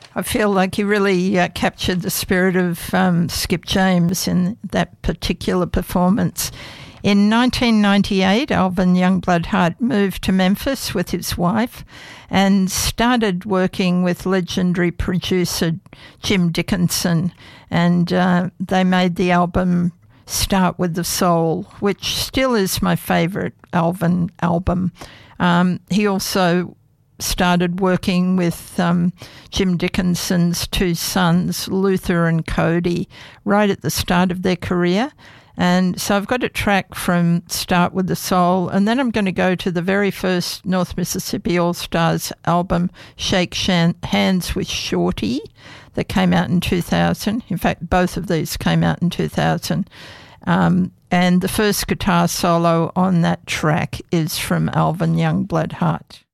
I feel like you really captured the spirit of Skip James in that particular performance. In 1998, Alvin Youngblood Hart moved to Memphis with his wife and started working with legendary producer Jim Dickinson, and they made the album Start With The Soul, which still is my favourite Alvin album. He also started working with Jim Dickinson's two sons, Luther and Cody, right at the start of their career. And so I've got a track from Start With The Soul, and then I'm going to go to the very first North Mississippi All-Stars album, Shake Hands with Shorty, that came out in 2000. In fact, both of these came out in 2000. And the first guitar solo on that track is from Alvin Youngblood Hart.